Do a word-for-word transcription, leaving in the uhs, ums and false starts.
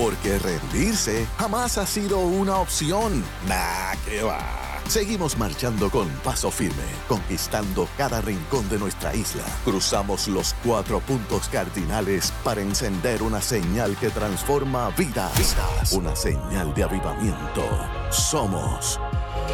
porque rendirse jamás ha sido una opción. Nah, ¿qué va? Seguimos marchando con paso firme, conquistando cada rincón de nuestra isla. Cruzamos los cuatro puntos cardinales para encender una señal que transforma vidas. Vidas. Una señal de avivamiento. Somos